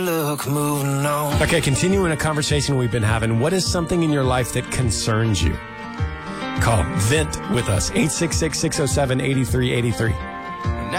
Look, moving on. Okay, continuing a conversation we've been having. What is something in your life that concerns you? Call, vent with us, 866-607-8383.